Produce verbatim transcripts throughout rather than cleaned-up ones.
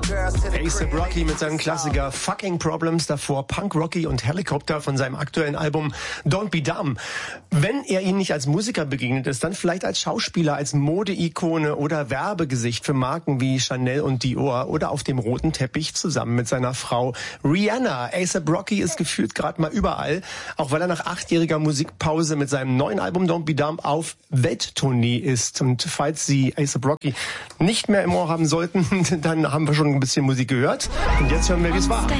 A$AP Rocky mit seinem Klassiker Fucking Problems, davor Punk Rocky und Helicopter von seinem aktuellen Album Don't Be Dumb. Wenn er ihnen nicht als Musiker begegnet ist, dann vielleicht als Schauspieler, als Modeikone oder Werbegesicht für Marken wie Chanel und Dior oder auf dem roten Teppich zusammen mit seiner Frau Rihanna. A$AP Rocky ist gefühlt gerade mal überall, auch weil er nach achtjähriger Musikpause mit seinem neuen Album Don't Be Dumb auf Welttournee ist. Und falls Sie A$AP Rocky nicht mehr im Ohr haben sollten, dann haben wir schon ein bisschen Musik gehört. Und jetzt hören wir, wie es war.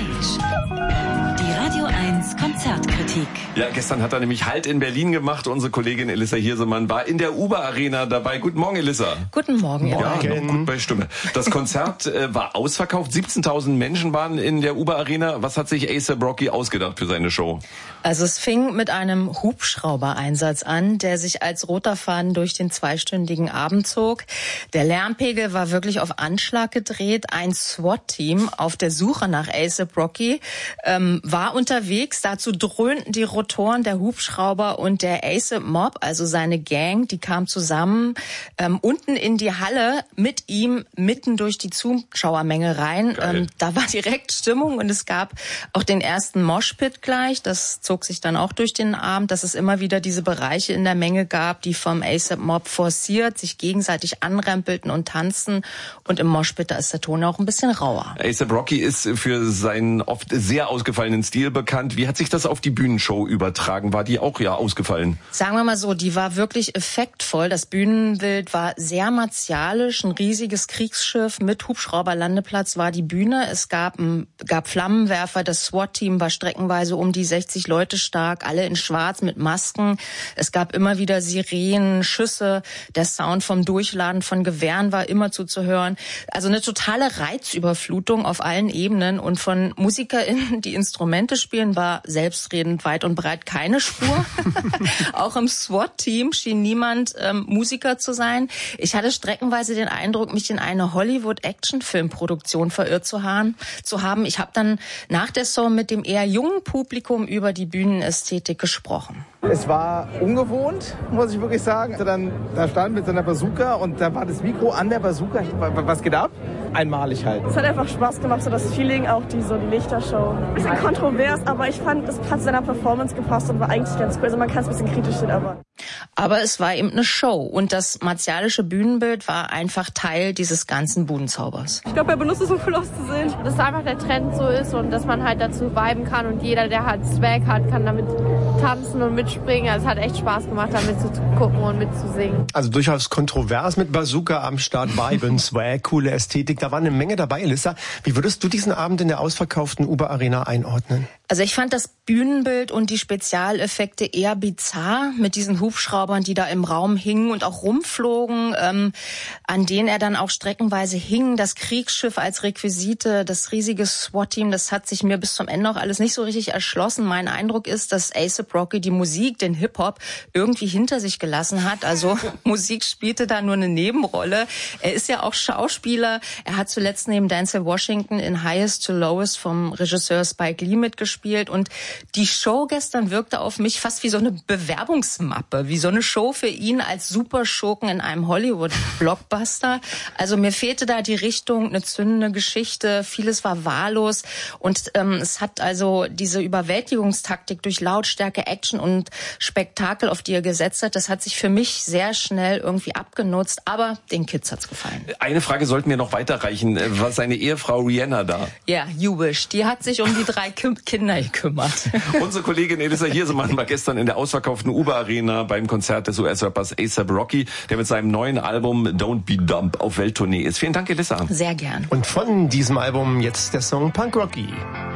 Die Radio eins Konzertkritik. Ja, gestern hat er nämlich Halt in Berlin gemacht. Unsere Kollegin Elissa Hirsemann war in der Uber Arena dabei. Guten Morgen, Elissa. Guten Morgen, ja. Morgen. Noch gut bei Stimme. Das Konzert äh, war ausverkauft. siebzehntausend Menschen waren in der Uber Arena. Was hat sich A$AP Rocky ausgedacht für seine Show? Also es fing mit einem Hubschrauber-Einsatz an, der sich als roter Faden durch den zweistündigen Abend zog. Der Lärmpegel war wirklich auf Anschlag gedreht. Ein SWAT-Team auf der Suche nach A$AP Rocky ähm, war unterwegs. Dazu dröhnten die Rotoren der Hubschrauber und der A$AP Mob, also seine Gang, die kam zusammen ähm, unten in die Halle mit ihm mitten durch die Zuschauermenge rein. Ähm, da war direkt Stimmung und es gab auch den ersten Moshpit gleich. Das zog sich dann auch durch den Abend, dass es immer wieder diese Bereiche in der Menge gab, die vom A$AP Mob forciert, sich gegenseitig anrempelten und tanzten. Und im Moshpit, da ist der Ton auch ein bisschen rauer. A$AP Rocky ist für seinen oft sehr ausgefallenen Stil bekannt. Wie hat sich das auf die Bühnenshow übertragen? War die auch ja ausgefallen? Sagen wir mal so, die war wirklich effektvoll. Das Bühnenbild war sehr martialisch. Ein riesiges Kriegsschiff mit Hubschrauberlandeplatz war die Bühne. Es gab, ein, gab Flammenwerfer. Das SWAT-Team war streckenweise um die sechzig Leute stark, alle in schwarz mit Masken. Es gab immer wieder Sirenen, Schüsse. Der Sound vom Durchladen von Gewehren war immer zuzuhören. Also eine totale Reizüberflutung auf allen Ebenen. Und von MusikerInnen, die Instrumente spielen, war selbstredend weit und breit keine Spur. Auch im SWAT-Team schien niemand ähm, Musiker zu sein. Ich hatte streckenweise den Eindruck, mich in eine Hollywood-Action-Filmproduktion verirrt zu haben. Zu haben. Ich habe dann nach der Show mit dem eher jungen Publikum über die Bühnenästhetik gesprochen. Es war ungewohnt, muss ich wirklich sagen. Er dann da stand mit seiner Bazooka und da war das Mikro an der Bazooka. Was geht ab? Einmalig halt. Es hat einfach Spaß gemacht, so das Feeling, auch die, so die Lichtershow. Ein bisschen kontrovers, aber ich fand, es hat seiner Performance gepasst und war eigentlich ganz cool. Also man kann es ein bisschen kritisch sehen, aber... Aber es war eben eine Show und das martialische Bühnenbild war einfach Teil dieses ganzen Budenzaubers. Ich glaube, er benutzt es, um cool auszusehen. Dass einfach der Trend so ist und dass man halt dazu viben kann und jeder, der halt Swag hat, kann damit tanzen und mitspringen. Also es hat echt Spaß gemacht, damit zu gucken und mitzusingen. Also durchaus kontrovers mit Bazooka am Start, Viben, Swag, coole Ästhetik. Da war eine Menge dabei, Elissa. Wie würdest du diesen Abend in der ausverkauften Uber Arena einordnen? Also ich fand das Bühnenbild und die Spezialeffekte eher bizarr mit diesen Hubschraubern, die da im Raum hingen und auch rumflogen, ähm, an denen er dann auch streckenweise hing. Das Kriegsschiff als Requisite, das riesige SWAT-Team, das hat sich mir bis zum Ende auch alles nicht so richtig erschlossen. Mein Eindruck ist, dass A$AP Rocky die Musik, den Hip-Hop irgendwie hinter sich gelassen hat. Also Musik spielte da nur eine Nebenrolle. Er ist ja auch Schauspieler. Er hat zuletzt neben Denzel Washington in Highest to Lowest vom Regisseur Spike Lee mitgespielt. Und die Show gestern wirkte auf mich fast wie so eine Bewerbungsmappe, wie so eine Show für ihn als Superschurken in einem Hollywood-Blockbuster. Also mir fehlte da die Richtung, eine zündende Geschichte, vieles war wahllos und ähm, es hat also diese Überwältigungstaktik durch Lautstärke, Action und Spektakel, auf die er gesetzt hat, das hat sich für mich sehr schnell irgendwie abgenutzt, aber den Kids hat's gefallen. Eine Frage sollten wir noch weiterreichen. War seine Ehefrau Rihanna da? Ja, you wish. Die hat sich um die drei Kinder gekümmert. Unsere Kollegin Elissa Hirsemann war gestern in der ausverkauften Uber Arena beim Konzert des U S-Rappers A$AP Rocky, der mit seinem neuen Album Don't Be Dumb auf Welttournee ist. Vielen Dank, Elissa. Sehr gern. Und von diesem Album jetzt der Song Punk Rocky.